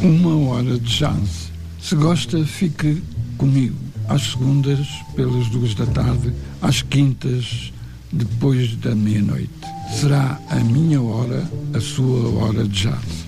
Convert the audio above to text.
Uma hora de jazz. Se gosta, fique comigo. Às segundas, pelas 2 da tarde, às quintas, depois da meia-noite. Será a minha hora, a sua hora de jazz.